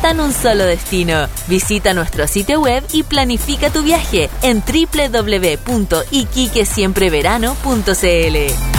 está en un solo destino. Visita nuestro sitio web y planifica tu viaje en www.iquiquesiempreverano.cl.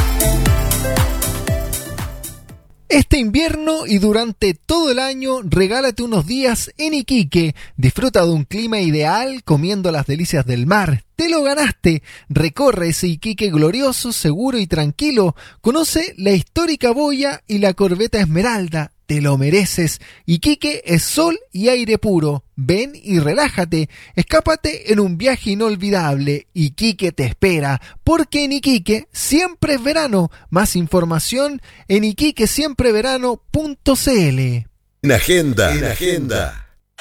Este invierno y durante todo el año, regálate unos días en Iquique. Disfruta de un clima ideal comiendo las delicias del mar. ¡Te lo ganaste! Recorre ese Iquique glorioso, seguro y tranquilo. Conoce la histórica boya y la corbeta Esmeralda. Te lo mereces. Iquique es sol y aire puro. Ven y relájate. Escápate en un viaje inolvidable. Iquique te espera, porque en Iquique siempre es verano. Más información en iquiquesiempreverano.cl. En agenda.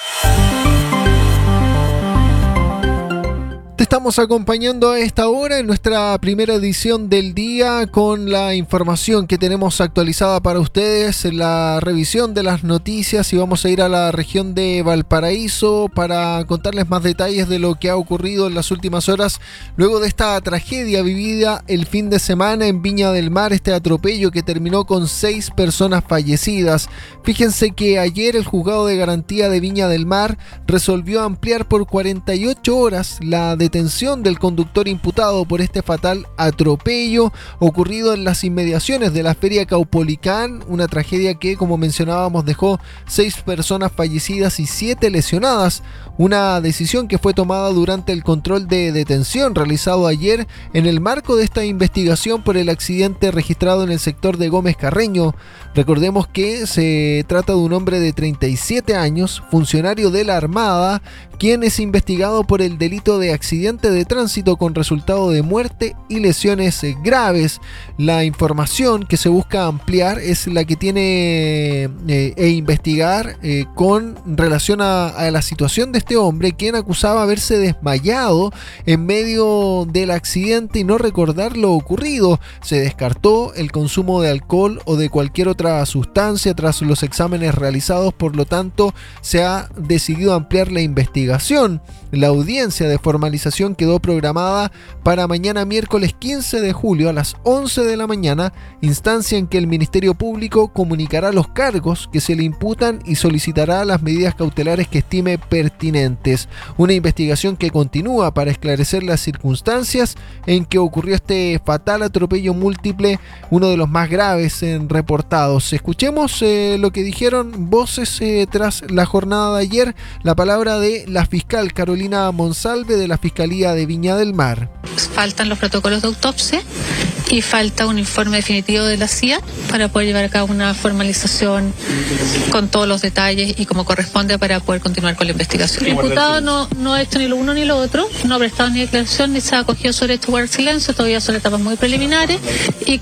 Te estamos acompañando a esta hora en nuestra primera edición del día con la información que tenemos actualizada para ustedes, la revisión de las noticias, y vamos a ir a la región de Valparaíso para contarles más detalles de lo que ha ocurrido en las últimas horas luego de esta tragedia vivida el fin de semana en Viña del Mar, este atropello que terminó con 6 personas fallecidas. Fíjense que ayer el juzgado de garantía de Viña del Mar resolvió ampliar por 48 horas la detención del conductor imputado por este fatal atropello ocurrido en las inmediaciones de la Feria Caupolicán, una tragedia que, como mencionábamos, dejó 6 personas fallecidas y 7 lesionadas, una decisión que fue tomada durante el control de detención realizado ayer en el marco de esta investigación por el accidente registrado en el sector de Gómez Carreño. Recordemos que se trata de un hombre de 37 años, funcionario de la Armada, quien es investigado por el delito de accidente de tránsito con resultado de muerte y lesiones graves. La información que se busca ampliar es la que tiene investigar con relación a la situación de este hombre, quien acusaba haberse desmayado en medio del accidente y no recordar lo ocurrido. Se descartó el consumo de alcohol o de cualquier otra sustancia tras los exámenes realizados, por lo tanto se ha decidido ampliar la investigación. La audiencia de formalización quedó programada para mañana miércoles 15 de julio a las 11 de la mañana, instancia en que el Ministerio Público comunicará los cargos que se le imputan y solicitará las medidas cautelares que estime pertinentes. Una investigación que continúa para esclarecer las circunstancias en que ocurrió este fatal atropello múltiple, uno de los más graves reportados. Escuchemos lo que dijeron voces tras la jornada de ayer, la palabra de la fiscal Carolina Monsalve de la Fiscalía de Viña del Mar. Faltan los protocolos de autopsia y falta un informe definitivo de la CIA para poder llevar a cabo una formalización con todos los detalles y como corresponde para poder continuar con la investigación. El imputado no ha hecho ni lo uno ni lo otro, no ha prestado ni declaración ni se ha acogido sobre esto guardar silencio, todavía son etapas muy preliminares y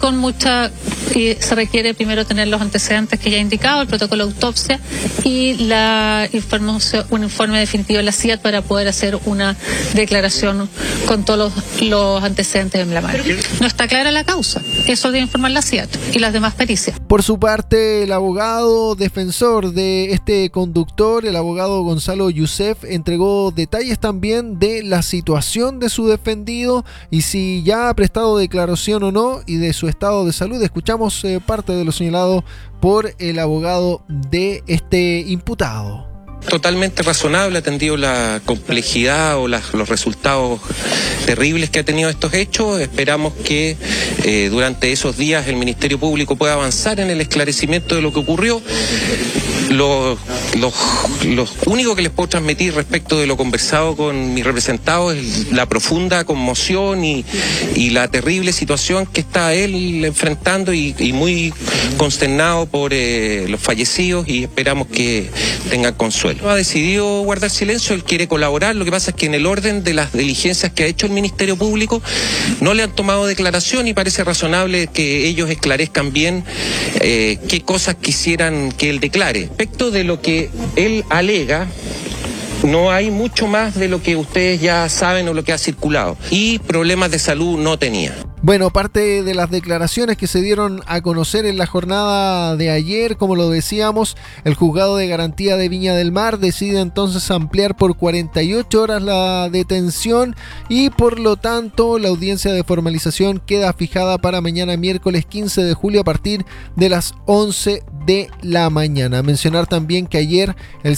se requiere primero tener los antecedentes que ya he indicado, el protocolo de autopsia y un informe definitivo de la CIA para poder hacer una declaración con todos los antecedentes en la mano. No está clara la causa, eso debe informar la CIA y las demás pericias. Por su parte, el abogado defensor de este conductor, el abogado Gonzalo Youssef, entregó detalles también de la situación de su defendido y si ya ha prestado declaración o no y de su estado de salud. Escuchamos parte de lo señalado por el abogado de este imputado. Totalmente razonable, atendido la complejidad o los resultados terribles que ha tenido estos hechos. Esperamos que durante esos días el Ministerio Público pueda avanzar en el esclarecimiento de lo que ocurrió. Lo único que les puedo transmitir respecto de lo conversado con mi representado es la profunda conmoción y la terrible situación que está él enfrentando y muy consternado por los fallecidos, y esperamos que tengan consuelo. Ha decidido guardar silencio, él quiere colaborar, lo que pasa es que en el orden de las diligencias que ha hecho el Ministerio Público no le han tomado declaración y parece razonable que ellos esclarezcan bien qué cosas quisieran que él declare. Respecto de lo que él alega, no hay mucho más de lo que ustedes ya saben o lo que ha circulado. Y problemas de salud no tenía. Bueno, parte de las declaraciones que se dieron a conocer en la jornada de ayer, como lo decíamos, el juzgado de garantía de Viña del Mar decide entonces ampliar por 48 horas la detención y por lo tanto la audiencia de formalización queda fijada para mañana miércoles 15 de julio a partir de las 11 de la mañana. Mencionar también que ayer el